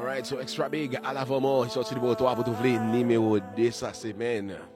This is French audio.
Alright, so extra big à l'avant-mort, il sorti numéro 3 pour trouver numéro 2 sa semaine.